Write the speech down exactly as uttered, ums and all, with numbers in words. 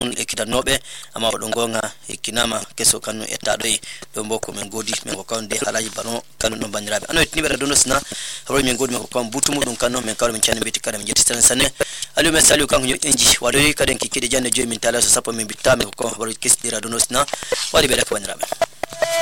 ekitanobe ama gonga ikinama keso kanu etado e do mboko men godi men ko kande halaji bano kanu no bandirabe ano etni bera dono sna hawri men godi men ko kam butu mudum kanu men kawre men chane beti kada men jeti tan sanne alu men salu kan enji wado kaden kikide janne joy min tala so sapo men bitame ko hawri kesdira dono sna wadi bera ko bandirabe